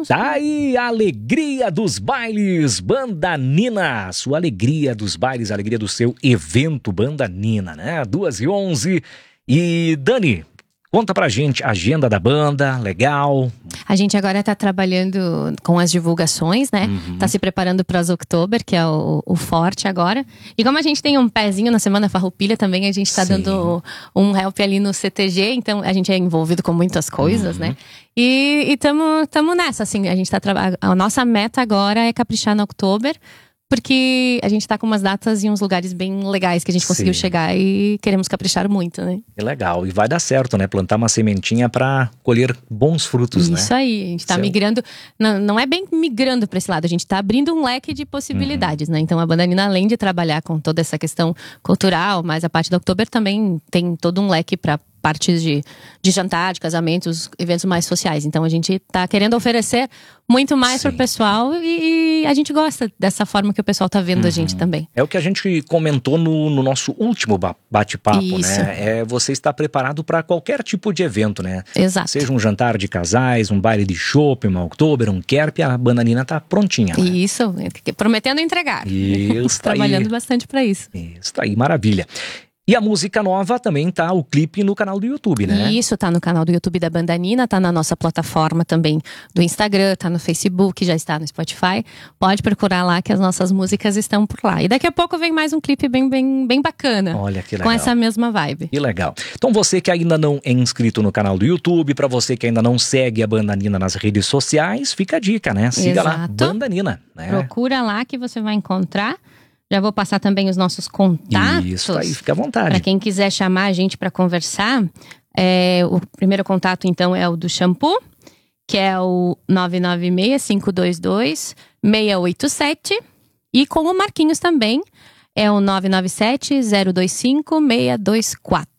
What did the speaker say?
não sei. Tá aí a alegria dos bailes Banda Nina. Sua alegria dos bailes, a alegria do seu evento Banda Nina, né? 2h11. E Dani, conta pra gente a agenda da banda, legal. A gente agora tá trabalhando com as divulgações, né? Tá se preparando para as Oktober, que é o forte agora. E como a gente tem um pezinho na Semana Farroupilha também, a gente tá dando um help ali no CTG, então a gente é envolvido com muitas coisas, né? E tamo nessa, assim, a gente tá a nossa meta agora é caprichar na Oktober, porque a gente tá com umas datas em uns lugares bem legais que a gente conseguiu chegar e queremos caprichar muito, né? É legal, e vai dar certo, né? Plantar uma sementinha pra colher bons frutos, né? Isso aí, a gente tá migrando, não é bem migrando pra esse lado, a gente tá abrindo um leque de possibilidades, né? Então a Banda Nina, além de trabalhar com toda essa questão cultural, mas a parte da Oktober também tem todo um leque pra partes de jantar, de casamentos, eventos mais sociais. Então a gente tá querendo oferecer muito mais pro pessoal e a gente gosta dessa forma que o pessoal tá vendo a gente também. É o que a gente comentou no nosso último bate-papo, né? É você estar preparado para qualquer tipo de evento, né? Exato. Seja um jantar de casais, um baile de chopp, uma Oktober, um kerp, a Banda Nina tá prontinha, né? Isso, prometendo entregar. Isso, trabalhando bastante para isso. Isso aí, maravilha. E a música nova também tá, o clipe no canal do YouTube, né? Isso, tá no canal do YouTube da Banda Nina, tá na nossa plataforma também do Instagram, tá no Facebook, já está no Spotify. Pode procurar lá que as nossas músicas estão por lá. E daqui a pouco vem mais um clipe bem bacana. Olha que legal. Com essa mesma vibe. Que legal. Então você que ainda não é inscrito no canal do YouTube, pra você que ainda não segue a Banda Nina nas redes sociais, fica a dica, né? Siga lá, Banda Nina, né? Procura lá que você vai encontrar. Já vou passar também os nossos contatos. Isso aí, fica à vontade. Para quem quiser chamar a gente para conversar, o primeiro contato então é o do shampoo, que é o 996-522-687. E com o Marquinhos também, é o 997-025-624.